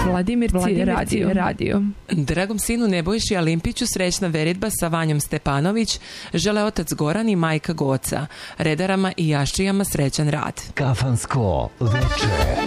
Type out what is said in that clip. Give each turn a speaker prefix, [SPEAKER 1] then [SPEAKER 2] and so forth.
[SPEAKER 1] Vladimirci radio.
[SPEAKER 2] Dragom sinu Nebojši Alimpiću srećna veritba sa Vanjom Stepanović žele otac Goran i majka Goca. Redarama i jaščijama srećan rad.
[SPEAKER 3] Kafansko veče.